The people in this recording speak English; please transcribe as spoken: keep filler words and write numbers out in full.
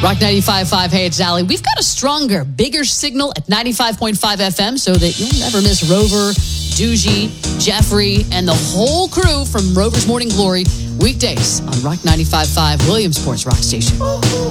Rock ninety-five point five. Hey, it's Allie. We've got a stronger, bigger signal at ninety-five point five F M so that you'll never miss Rover, Doogie, Jeffrey, and the whole crew from Rover's Morning Glory weekdays on Rock ninety-five point five, Williamsport's Rock Station.